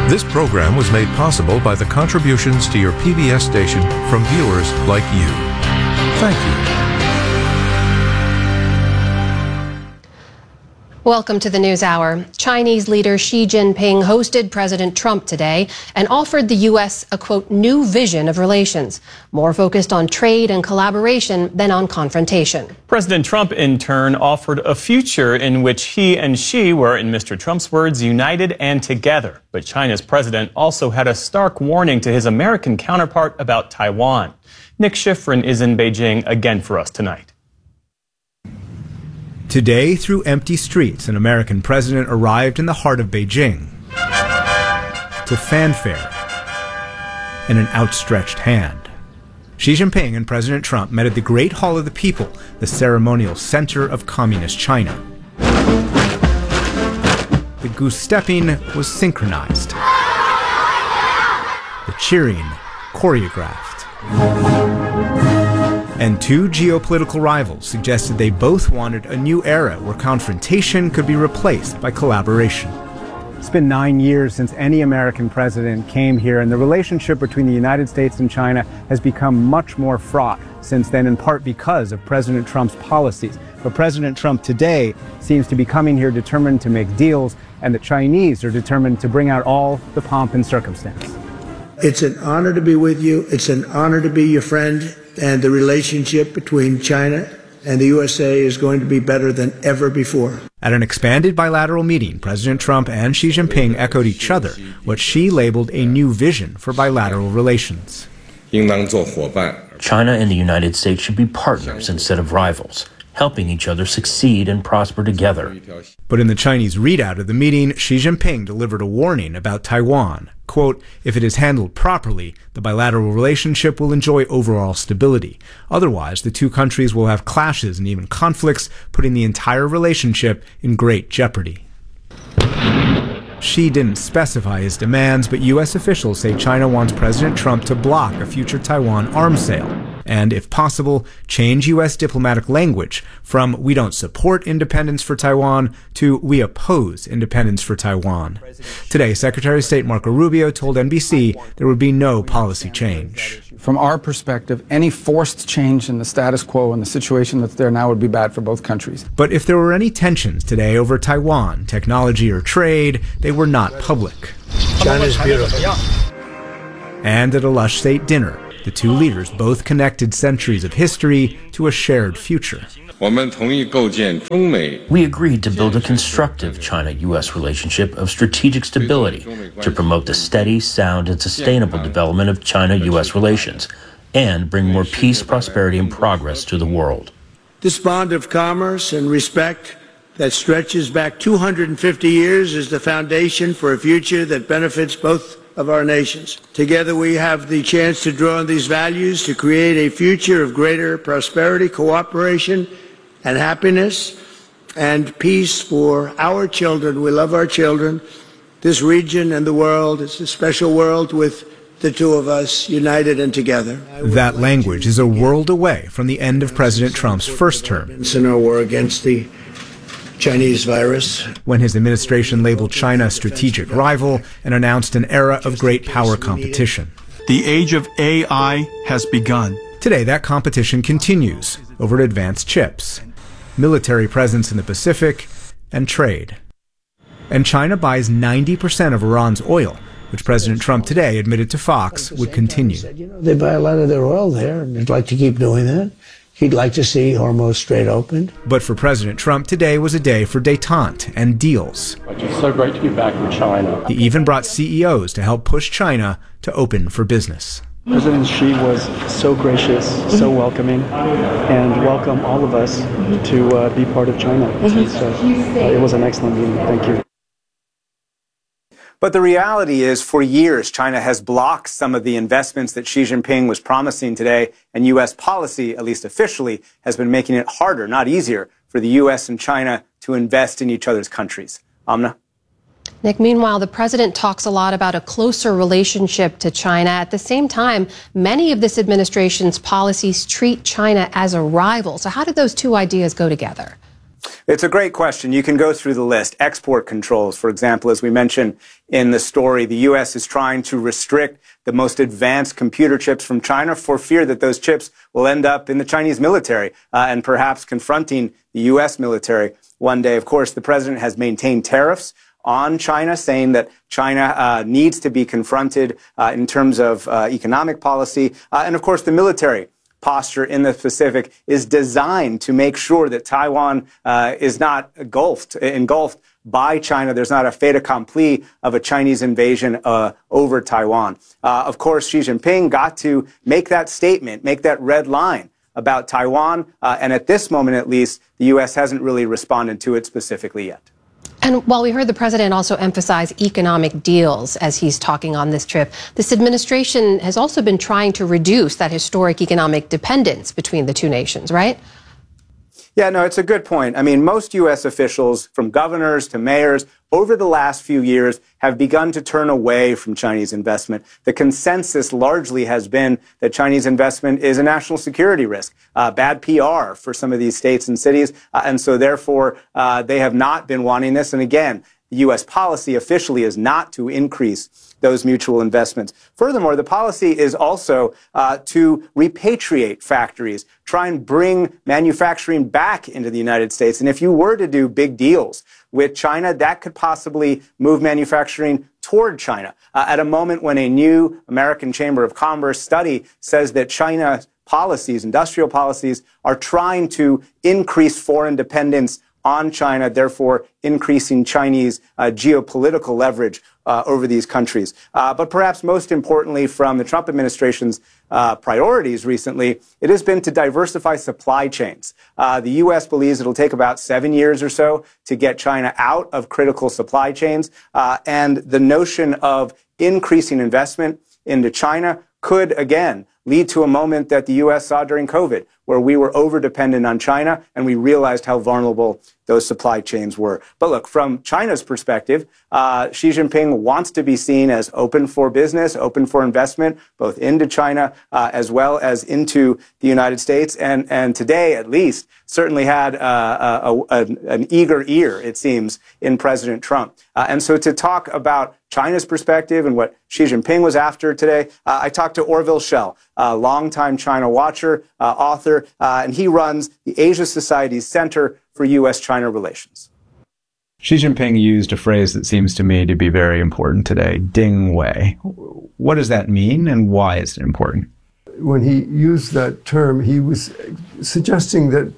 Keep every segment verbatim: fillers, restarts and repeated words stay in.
This program was made possible by the contributions to your P B S station from viewers like you. Thank you. Welcome to the News Hour. Chinese leader Xi Jinping hosted President Trump today and offered the U S a, quote, new vision of relations, more focused on trade and collaboration than on confrontation. President Trump, in turn, offered a future in which he and Xi were, in Mister Trump's words, united and together. But China's president also had a stark warning to his American counterpart about Taiwan. Nick Schifrin is in Beijing again for us tonight. Today, through empty streets, an American president arrived in the heart of Beijing to fanfare and an outstretched hand. Xi Jinping and President Trump met at the Great Hall of the People, the ceremonial center of Communist China. The goose-stepping was synchronized, the cheering choreographed. And two geopolitical rivals suggested they both wanted a new era where confrontation could be replaced by collaboration. It's been nine years since any American president came here, and the relationship between the United States and China has become much more fraught since then, in part because of President Trump's policies. But President Trump today seems to be coming here determined to make deals, and the Chinese are determined to bring out all the pomp and circumstance. It's an honor to be with you. It's an honor to be your friend. And the relationship between China and the U S A is going to be better than ever before. At an expanded bilateral meeting, President Trump and Xi Jinping echoed each other, what Xi labeled a new vision for bilateral relations. China and the United States should be partners instead of rivals, helping each other succeed and prosper together. But in the Chinese readout of the meeting, Xi Jinping delivered a warning about Taiwan. Quote, if it is handled properly, the bilateral relationship will enjoy overall stability. Otherwise, the two countries will have clashes and even conflicts, putting the entire relationship in great jeopardy. Xi didn't specify his demands, but U S officials say China wants President Trump to block a future Taiwan arms sale and, if possible, change U S diplomatic language from "we don't support independence for Taiwan" to "we oppose independence for Taiwan." Today, Secretary of State Marco Rubio told N B C there would be no policy change. From our perspective, any forced change in the status quo and the situation that's there now would be bad for both countries. But if there were any tensions today over Taiwan, technology or trade, they were not public. China's beautiful. And at a lush state dinner, the two leaders both connected centuries of history to a shared future. We agreed to build a constructive China-U S relationship of strategic stability to promote the steady, sound, and sustainable development of China-U S relations and bring more peace, prosperity, and progress to the world. This bond of commerce and respect that stretches back two hundred fifty years is the foundation for a future that benefits both of our nations. Together we have the chance to draw on these values to create a future of greater prosperity, cooperation, and happiness and peace for our children. We love our children, this region and the world. It's a special world with the two of us united and together. That language is a world away from the end of President Trump's first term. In our war against the Chinese virus, when his administration labeled China a strategic rival and announced an era of great power competition. The age of A I has begun. Today, that competition continues over advanced chips, military presence in the Pacific, and trade. And China buys ninety percent of Iran's oil, which President Trump today admitted to Fox would continue. you know, they buy a lot of their oil there, and they'd like to keep doing that. He'd like to see Hormuz Strait opened. But for President Trump, today was a day for détente and deals. It's so great to be back in China. He even brought C E Os to help push China to open for business. President Xi was so gracious, so welcoming, and welcomed all of us to uh, be part of China. So uh, it was an excellent meeting. Thank you. But the reality is, for years, China has blocked some of the investments that Xi Jinping was promising today, and U S policy, at least officially, has been making it harder, not easier, for the U S and China to invest in each other's countries. Amna? Nick, meanwhile, the president talks a lot about a closer relationship to China. At the same time, many of this administration's policies treat China as a rival. So how do those two ideas go together? It's a great question. You can go through the list. Export controls, for example, as we mentioned in the story, the U S is trying to restrict the most advanced computer chips from China for fear that those chips will end up in the Chinese military uh, and perhaps confronting the U S military one day. Of course, the president has maintained tariffs on China, saying that China uh, needs to be confronted uh, in terms of uh, economic policy. Uh, and of course, the military posture in the Pacific is designed to make sure that Taiwan uh, is not engulfed, engulfed by China. There's not a fait accompli of a Chinese invasion uh, over Taiwan. Uh, of course, Xi Jinping got to make that statement, make that red line about Taiwan. Uh, and at this moment, at least, the U S hasn't really responded to it specifically yet. And while we heard the president also emphasize economic deals as he's talking on this trip, this administration has also been trying to reduce that historic economic dependence between the two nations, right? Yeah, no, it's a good point. I mean, most U S officials, from governors to mayors, over the last few years have begun to turn away from Chinese investment. The consensus largely has been that Chinese investment is a national security risk, uh, bad P R for some of these states and cities, uh, and so therefore uh, they have not been wanting this. And again, the U S policy officially is not to increase those mutual investments. Furthermore, the policy is also uh, to repatriate factories, try and bring manufacturing back into the United States. And if you were to do big deals with China, that could possibly move manufacturing toward China uh, at a moment when a new American Chamber of Commerce study says that China's policies, industrial policies, are trying to increase foreign dependence on China, therefore increasing Chinese uh, geopolitical leverage uh, over these countries. Uh, but perhaps most importantly, from the Trump administration's uh, priorities recently, it has been to diversify supply chains. Uh, the U S believes it'll take about seven years or so to get China out of critical supply chains. Uh, and the notion of increasing investment into China could, again, lead to a moment that the U S saw during COVID, where we were over-dependent on China and we realized how vulnerable those supply chains were. But look, from China's perspective, uh, Xi Jinping wants to be seen as open for business, open for investment, both into China uh, as well as into the United States. And, and today, at least, certainly had uh, a, a, an eager ear, it seems, in President Trump. Uh, and so to talk about China's perspective and what Xi Jinping was after today, uh, I talked to Orville Schell, a longtime China watcher, uh, author, uh, and he runs the Asia Society's Center for U S China Relations. Xi Jinping used a phrase that seems to me to be very important today, Ding Wei. What does that mean and why is it important? When he used that term, he was suggesting that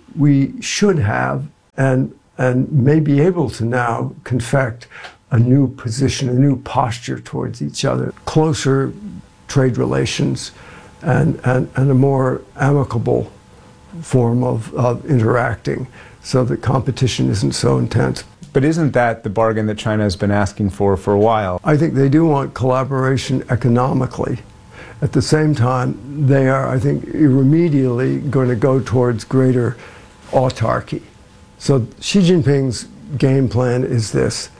we should have and, and may be able to now confect a new position, a new posture towards each other, closer trade relations and, and, and a more amicable form of, of interacting so that competition isn't so intense. But isn't that the bargain that China has been asking for for a while? I think they do want collaboration economically. At the same time, they are, I think, irremediably going to go towards greater autarky. So Xi Jinping's game plan is this: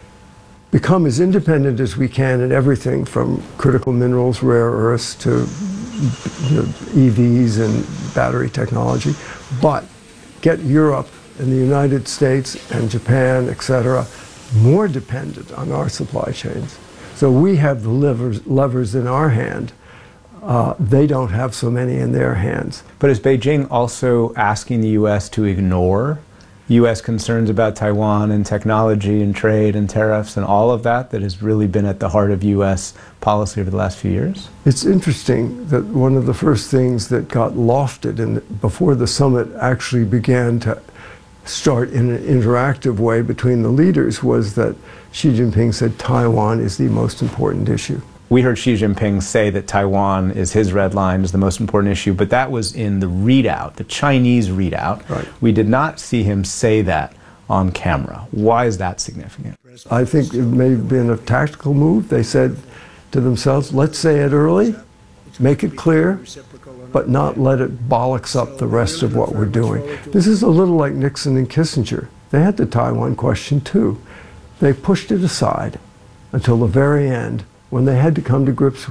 become as independent as we can in everything from critical minerals, rare earths, to you know, E Vs and battery technology, but get Europe and the United States and Japan, et cetera, more dependent on our supply chains. So we have the levers, levers in our hand. Uh, they don't have so many in their hands. But is Beijing also asking the U S to ignore U S concerns about Taiwan and technology and trade and tariffs and all of that that has really been at the heart of U S policy over the last few years? It's interesting that one of the first things that got lofted in, before the summit actually began to start in an interactive way between the leaders was that Xi Jinping said Taiwan is the most important issue. We heard Xi Jinping say that Taiwan is his red line, is the most important issue, but that was in the readout, the Chinese readout. Right. We did not see him say that on camera. Why is that significant? I think it may have been a tactical move. They said to themselves, let's say it early, make it clear, but not let it bollocks up the rest of what we're doing. This is a little like Nixon and Kissinger. They had the Taiwan question too. They pushed it aside until the very end, when they had to come to grips with it.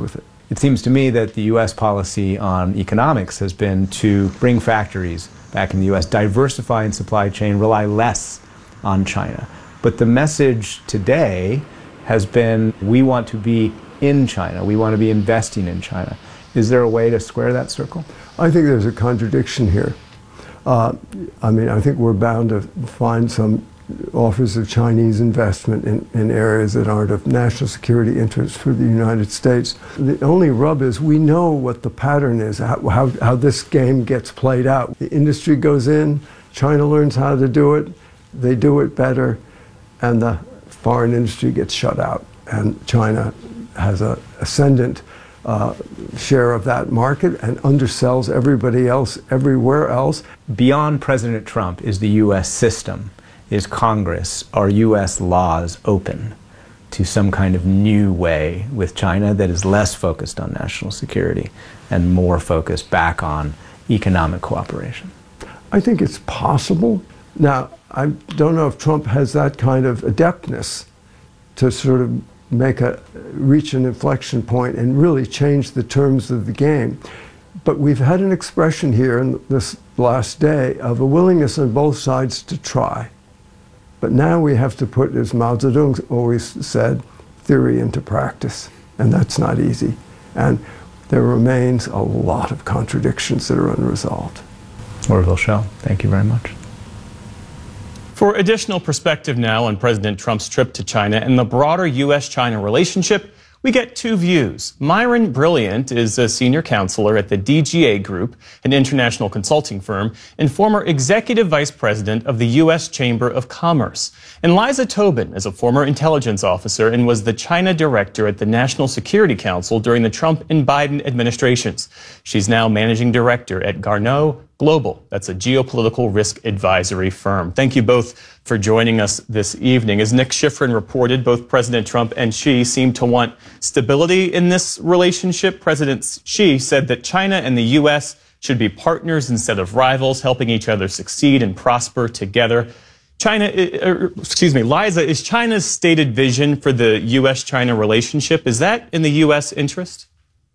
It seems to me that the U S policy on economics has been to bring factories back in the U S, diversify in supply chain, rely less on China. But the message today has been, we want to be in China. We want to be investing in China. Is there a way to square that circle? I think there's a contradiction here. Uh, I mean, I think we're bound to find some offers of Chinese investment in, in areas that aren't of national security interest for the United States. The only rub is we know what the pattern is, how, how, how this game gets played out. The industry goes in, China learns how to do it, they do it better, and the foreign industry gets shut out. And China has an ascendant uh, share of that market and undersells everybody else everywhere else. Beyond President Trump is the U S system. Is Congress, are U S laws open to some kind of new way with China that is less focused on national security and more focused back on economic cooperation? I think it's possible. Now, I don't know if Trump has that kind of adeptness to sort of make a, reach an inflection point and really change the terms of the game. But we've had an expression here in this last day of a willingness on both sides to try. But now we have to put, as Mao Zedong always said, theory into practice. And that's not easy. And there remains a lot of contradictions that are unresolved. Orville Schell, thank you very much. For additional perspective now on President Trump's trip to China and the broader U S China relationship, we get two views. Myron Brilliant is a senior counselor at the D G A Group, an international consulting firm, and former executive vice president of the U S Chamber of Commerce. And Liza Tobin is a former intelligence officer and was the China director at the National Security Council during the Trump and Biden administrations. She's now managing director at Garneau Global. That's a geopolitical risk advisory firm. Thank you both for joining us this evening. As Nick Schifrin reported, both President Trump and Xi seem to want stability in this relationship. President Xi said that China and the U S should be partners instead of rivals, helping each other succeed and prosper together. China, er, excuse me, Liza, is China's stated vision for the U S China relationship, is that in the U S interest?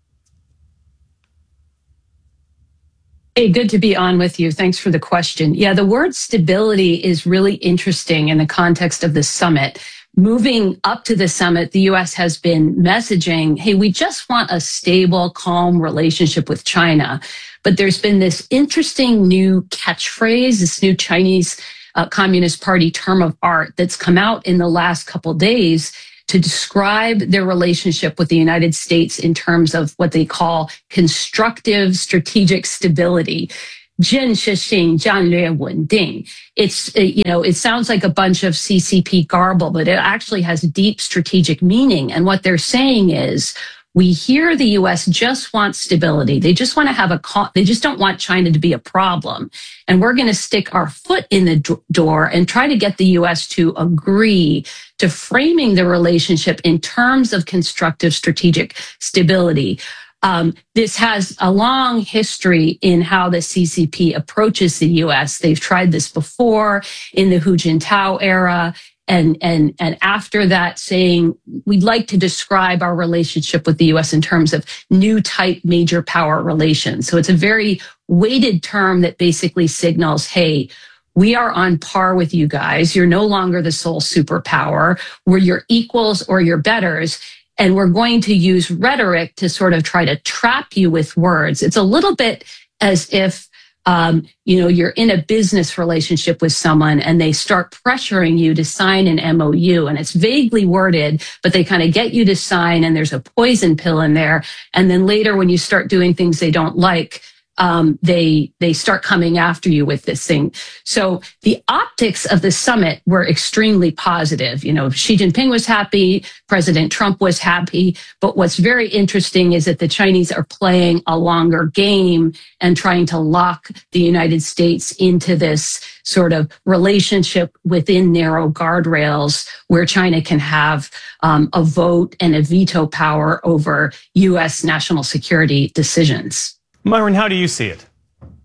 Hey, good to be on with you. Thanks for the question. Yeah, the word stability is really interesting in the context of the summit. Moving up to the summit, the U S has been messaging, hey, we just want a stable, calm relationship with China. But there's been this interesting new catchphrase, this new Chinese uh, Communist Party term of art that's come out in the last couple days to describe their relationship with the United States in terms of what they call constructive strategic stability. 建设性战略稳定. It's, you know, it sounds like a bunch of C C P garble, but it actually has deep strategic meaning. And what they're saying is, we hear the U S just wants stability. They just want to have a, they just don't want China to be a problem. And we're going to stick our foot in the door and try to get the U S to agree to framing the relationship in terms of constructive strategic stability. Um, this has a long history in how the C C P approaches the U S. They've tried this before in the Hu Jintao era. And, and, and after that, saying we'd like to describe our relationship with the U S in terms of new type major power relations. So it's a very weighted term that basically signals, hey, we are on par with you guys. You're no longer the sole superpower. We're your equals or your betters. And we're going to use rhetoric to sort of try to trap you with words. It's a little bit as if Um, you know, you're in a business relationship with someone and they start pressuring you to sign an M O U, and it's vaguely worded, but they kind of get you to sign and there's a poison pill in there. And then later when you start doing things they don't like, um, they, they start coming after you with this thing. So the optics of the summit were extremely positive. You know, Xi Jinping was happy, President Trump was happy, but what's very interesting is that the Chinese are playing a longer game and trying to lock the United States into this sort of relationship within narrow guardrails where China can have um, a vote and a veto power over U S national security decisions. Myron, how do you see it?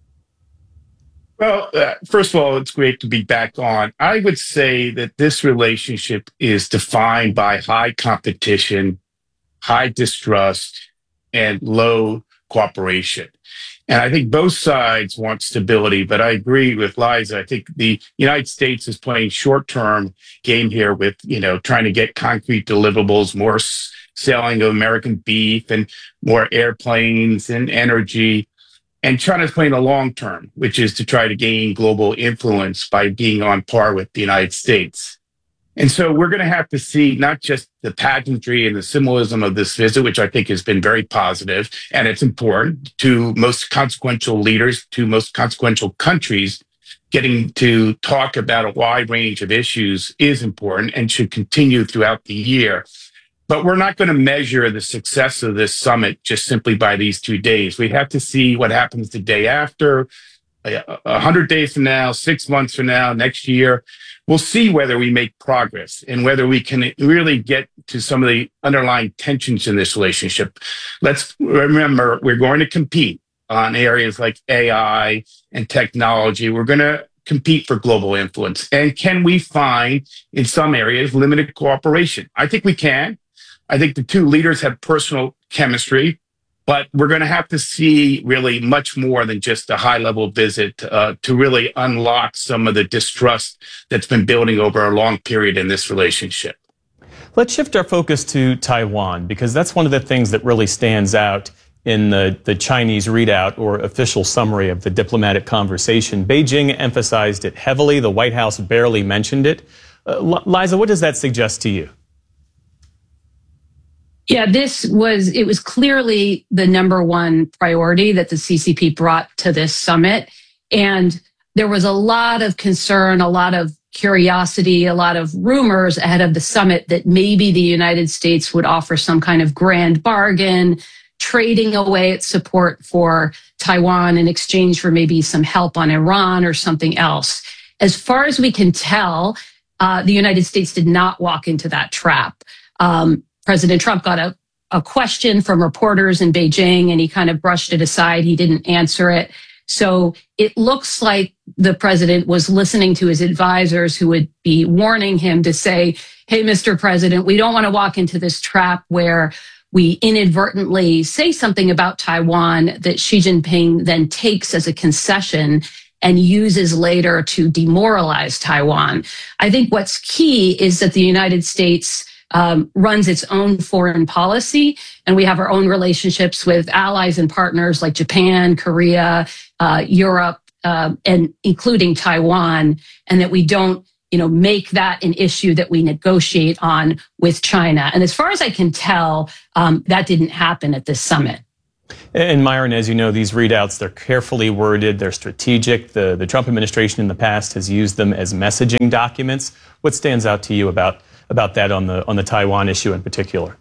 Well, uh, first of all, it's great to be back on. I would say that this relationship is defined by high competition, high distrust, and low cooperation. And I think both sides want stability, but I agree with Liza. I think the United States is playing short-term game here with, you know, trying to get concrete deliverables, more s- selling of American beef and more airplanes and energy. And China's playing the long term, which is to try to gain global influence by being on par with the United States. And so we're going to have to see not just the pageantry and the symbolism of this visit, which I think has been very positive, and it's important to most consequential leaders, to most consequential countries. Getting to talk about a wide range of issues is important and should continue throughout the year. But we're not going to measure the success of this summit just simply by these two days. We have to see what happens the day after, a hundred days from now, six months from now, next year. We'll see whether we make progress and whether we can really get to some of the underlying tensions in this relationship. Let's remember, we're going to compete on areas like A I and technology. We're going to compete for global influence. And can we find, in some areas, limited cooperation? I think we can. I think the two leaders have personal chemistry, but we're going to have to see really much more than just a high-level visit uh, to really unlock some of the distrust that's been building over a long period in this relationship. Let's shift our focus to Taiwan, because that's one of the things that really stands out in the, the Chinese readout or official summary of the diplomatic conversation. Beijing emphasized it heavily. The White House barely mentioned it. Uh, Liza, what does that suggest to you? Yeah, this was, it was clearly the number one priority that the C C P brought to this summit. And there was a lot of concern, a lot of curiosity, a lot of rumors ahead of the summit that maybe the United States would offer some kind of grand bargain, trading away its support for Taiwan in exchange for maybe some help on Iran or something else. As far as we can tell, uh, the United States did not walk into that trap. Um, President Trump got a, a question from reporters in Beijing and he kind of brushed it aside. He didn't answer it. So it looks like the president was listening to his advisors who would be warning him to say, hey, Mister President, we don't want to walk into this trap where we inadvertently say something about Taiwan that Xi Jinping then takes as a concession and uses later to demoralize Taiwan. I think what's key is that the United States Um, runs its own foreign policy, and we have our own relationships with allies and partners like Japan, Korea, uh, Europe, uh, and including Taiwan, and that we don't, you know, make that an issue that we negotiate on with China. And as far as I can tell, um, that didn't happen at this summit. And Myron, as you know, these readouts, they're carefully worded, they're strategic. The, the Trump administration in the past has used them as messaging documents. What stands out to you about about that on the on the Taiwan issue in particular?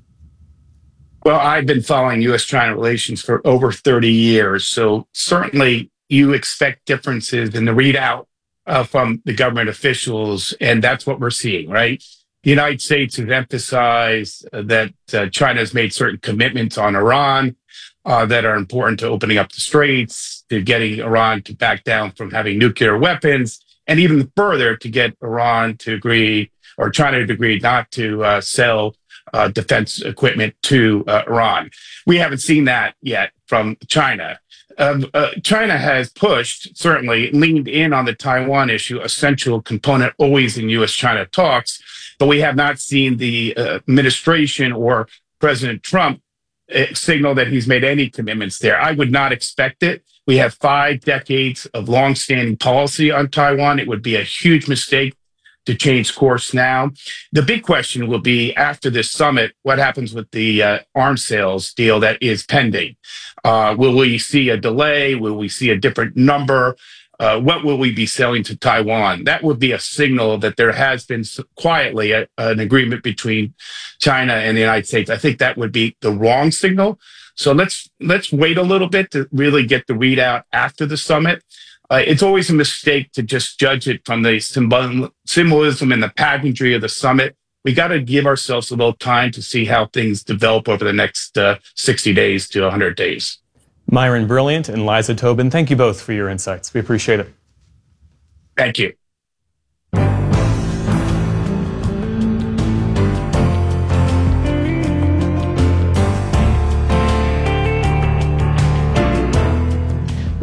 Well, I've been following U S China relations for over thirty years. So certainly you expect differences in the readout uh, from the government officials. And that's what we're seeing, right? The United States has emphasized uh, that uh, China has made certain commitments on Iran uh, that are important to opening up the straits, to getting Iran to back down from having nuclear weapons, and even further to get Iran to agree, or China to agree not to uh, sell uh, defense equipment to uh, Iran. We haven't seen that yet from China. Um, uh, China has pushed, certainly leaned in on the Taiwan issue, a central component always in U S China talks, but we have not seen the uh, administration or President Trump uh, signal that he's made any commitments there. I would not expect it. We have five decades of longstanding policy on Taiwan. It would be a huge mistake to change course now. The big question will be after this summit, what happens with the uh, arms sales deal that is pending? Uh, will we see a delay? Will we see a different number? Uh, what will we be selling to Taiwan? That would be a signal that there has been quietly a, an agreement between China and the United States. I think that would be the wrong signal. So let's let's wait a little bit to really get the readout after the summit. Uh, it's always a mistake to just judge it from the symbol, symbolism and the pageantry of the summit. We got to give ourselves a little time to see how things develop over the next uh, sixty days to one hundred days. Myron Brilliant and Liza Tobin, thank you both for your insights. We appreciate it. Thank you.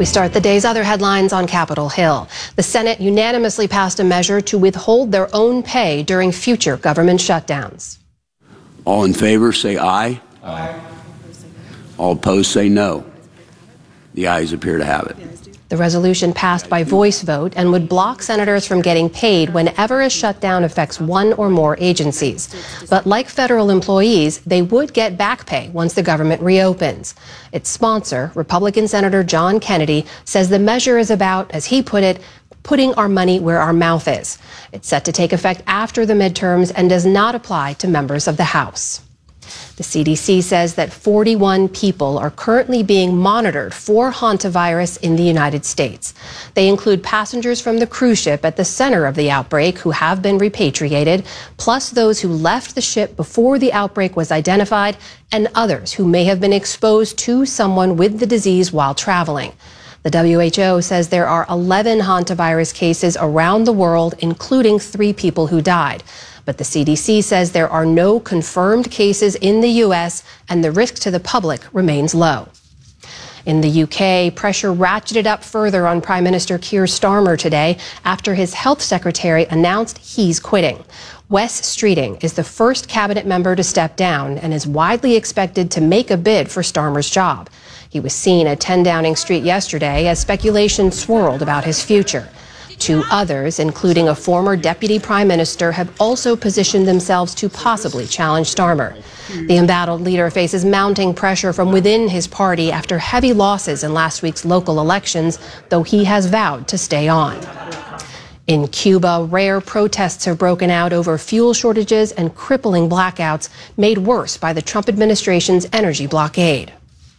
We start the day's other headlines on Capitol Hill. The Senate unanimously passed a measure to withhold their own pay during future government shutdowns. All in favor, say aye. Aye. All opposed, say no. The ayes appear to have it. The resolution passed by voice vote and would block senators from getting paid whenever a shutdown affects one or more agencies. But like federal employees, they would get back pay once the government reopens. Its sponsor, Republican Senator John Kennedy, says the measure is about, as he put it, putting our money where our mouth is. It's set to take effect after the midterms and does not apply to members of the House. The C D C says that forty-one people are currently being monitored for hantavirus in the United States. They include passengers from the cruise ship at the center of the outbreak who have been repatriated, plus those who left the ship before the outbreak was identified, and others who may have been exposed to someone with the disease while traveling. The W H O says there are eleven hantavirus cases around the world, including three people who died. But the C D C says there are no confirmed cases in the U S and the risk to the public remains low. In the U K, pressure ratcheted up further on Prime Minister Keir Starmer today after his health secretary announced he's quitting. Wes Streeting is the first cabinet member to step down and is widely expected to make a bid for Starmer's job. He was seen at ten Downing Street yesterday as speculation swirled about his future. Two others, including a former deputy prime minister, have also positioned themselves to possibly challenge Starmer. The embattled leader faces mounting pressure from within his party after heavy losses in last week's local elections, though he has vowed to stay on. In Cuba, rare protests have broken out over fuel shortages and crippling blackouts made worse by the Trump administration's energy blockade.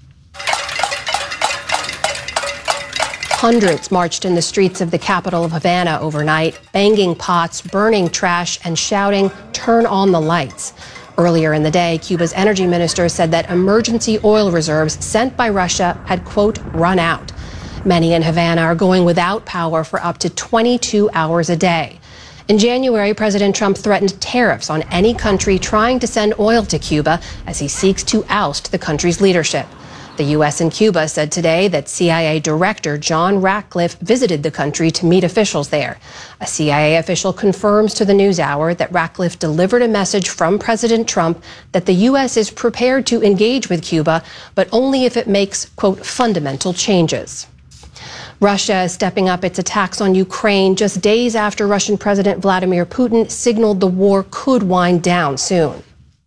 Hundreds marched in the streets of the capital of Havana overnight, banging pots, burning trash, and shouting, "Turn on the lights." Earlier in the day, Cuba's energy minister said that emergency oil reserves sent by Russia had, quote, run out. Many in Havana are going without power for up to twenty-two hours a day. In January, President Trump threatened tariffs on any country trying to send oil to Cuba as he seeks to oust the country's leadership. The U S and Cuba said today that C I A Director John Ratcliffe visited the country to meet officials there. A C I A official confirms to the NewsHour that Ratcliffe delivered a message from President Trump that the U S is prepared to engage with Cuba, but only if it makes, quote, fundamental changes. Russia is stepping up its attacks on Ukraine just days after Russian President Vladimir Putin signaled the war could wind down soon.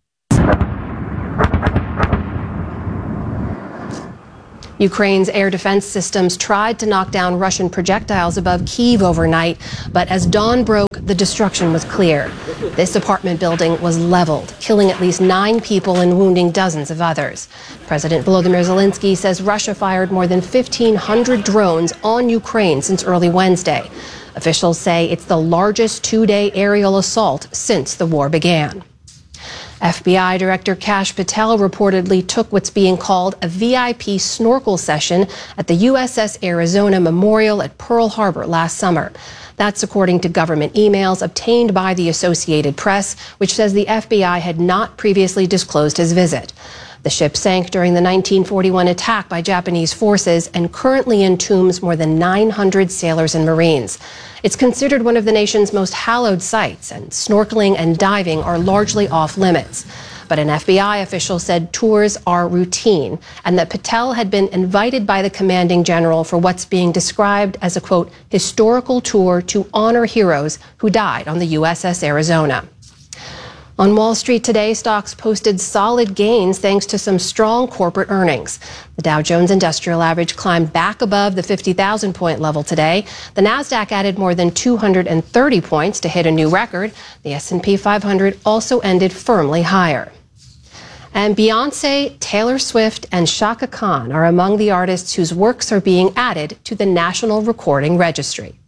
Ukraine's air defense systems tried to knock down Russian projectiles above Kyiv overnight, but as dawn broke, the destruction was clear. This apartment building was leveled, killing at least nine people and wounding dozens of others. President Volodymyr Zelensky says Russia fired more than fifteen hundred drones on Ukraine since early Wednesday. Officials say it's the largest two-day aerial assault since the war began. F B I Director Kash Patel reportedly took what's being called a V I P snorkel session at the U S S Arizona Memorial at Pearl Harbor last summer. That's according to government emails obtained by the Associated Press, which says the F B I had not previously disclosed his visit. The ship sank during the nineteen forty-one attack by Japanese forces and currently entombs more than nine hundred sailors and Marines. It's considered one of the nation's most hallowed sites, and snorkeling and diving are largely off limits. But an F B I official said tours are routine and that Patel had been invited by the commanding general for what's being described as a, quote, historical tour to honor heroes who died on the U S S Arizona. On Wall Street today, stocks posted solid gains thanks to some strong corporate earnings. The Dow Jones Industrial Average climbed back above the fifty thousand point level today. The Nasdaq added more than two hundred thirty points to hit a new record. The S and P five hundred also ended firmly higher. And Beyoncé, Taylor Swift, and Chaka Khan are among the artists whose works are being added to the National Recording Registry.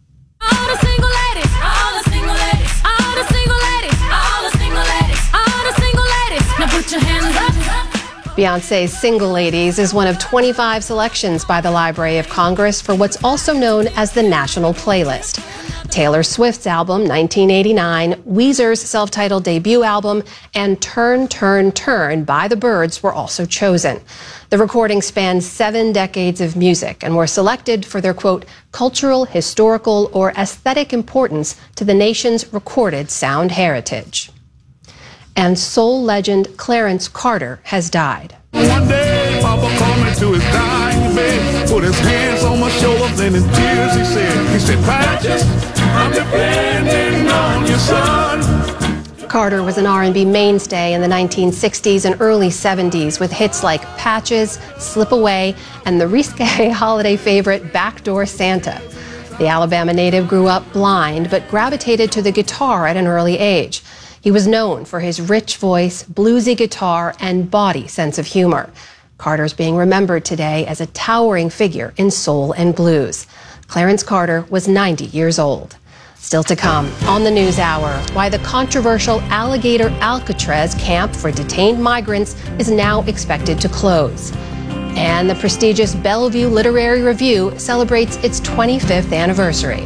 Beyoncé's Single Ladies is one of twenty-five selections by the Library of Congress for what's also known as the National Playlist. Taylor Swift's album, nineteen eighty-nine, Weezer's self-titled debut album, and Turn, Turn, Turn by the Byrds were also chosen. The recordings spanned seven decades of music and were selected for their, quote, cultural, historical, or aesthetic importance to the nation's recorded sound heritage. And soul legend Clarence Carter has died. One day, Papa called me to his dying bed, put his hands on my shoulders and in tears he said, he said, Patches, I'm depending on your son. Carter was an R and B mainstay in the nineteen sixties and early seventies with hits like Patches, Slip Away, and the risque holiday favorite Backdoor Santa. The Alabama native grew up blind but gravitated to the guitar at an early age. He was known for his rich voice, bluesy guitar, and body sense of humor. Carter's being remembered today as a towering figure in soul and blues. Clarence Carter was ninety years old. Still to come on the News Hour, why the controversial Alligator Alcatraz camp for detained migrants is now expected to close. And the prestigious Bellevue Literary Review celebrates its twenty-fifth anniversary.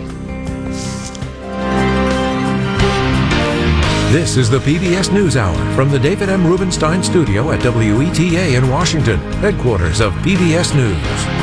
This is the P B S NewsHour from the David M. Rubenstein Studio at W E T A in Washington, headquarters of P B S News.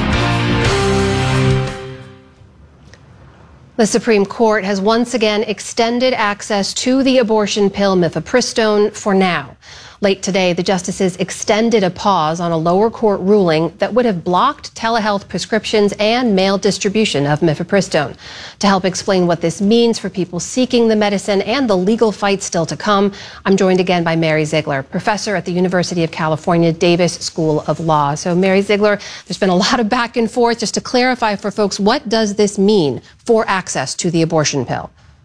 The Supreme Court has once again extended access to the abortion pill mifepristone for now. Late today, the justices extended a pause on a lower court ruling that would have blocked telehealth prescriptions and mail distribution of mifepristone. To help explain what this means for people seeking the medicine and the legal fight still to come, I'm joined again by Mary Ziegler, professor at the University of California, Davis School of Law. So, Mary Ziegler, there's been a lot of back and forth. Just to clarify for folks, what does this mean for access to the abortion pill?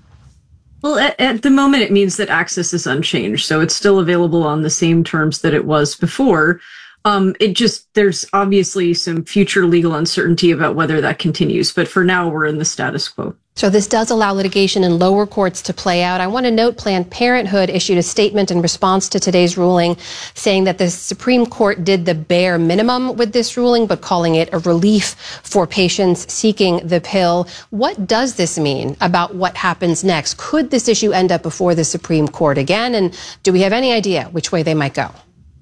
Well, at, at the moment, it means that access is unchanged. So it's still available on the same terms that it was before. Um, it just, there's obviously some future legal uncertainty about whether that continues. But for now, we're in the status quo. So this does allow litigation in lower courts to play out. I want to note Planned Parenthood issued a statement in response to today's ruling saying that the Supreme Court did the bare minimum with this ruling, but calling it a relief for patients seeking the pill. What does this mean about what happens next? Could this issue end up before the Supreme Court again? And do we have any idea which way they might go?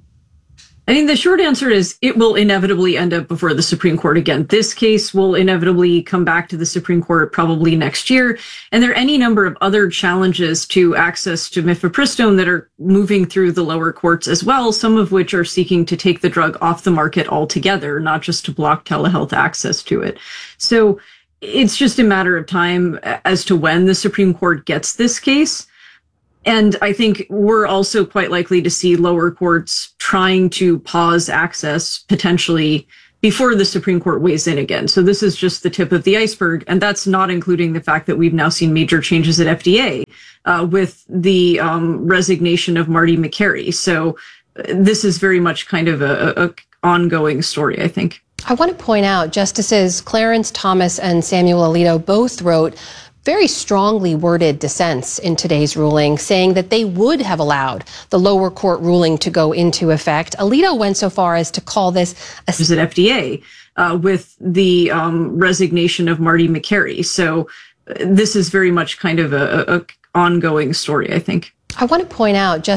I think the short answer is it will inevitably end up before the Supreme Court again. This case will inevitably come back to the Supreme Court probably next year. And there are any number of other challenges to access to mifepristone that are moving through the lower courts as well, some of which are seeking to take the drug off the market altogether, not just to block telehealth access to it. So it's just a matter of time as to when the Supreme Court gets this case. And I think we're also quite likely to see lower courts trying to pause access potentially before the Supreme Court weighs in again. So this is just the tip of the iceberg. And that's not including the fact that we've now seen major changes at F D A uh, with the um, resignation of Marty Makary. So this is very much kind of a, a ongoing story, I think. I want to point out Justices Clarence Thomas and Samuel Alito both wrote very strongly worded dissents in today's ruling, saying that they would have allowed the lower court ruling to go into effect. Alito went so far as to call this a at F D A uh, with the um, resignation of Marty Makary. So uh, this is very much kind of a, a, a ongoing story, I think. I want to point out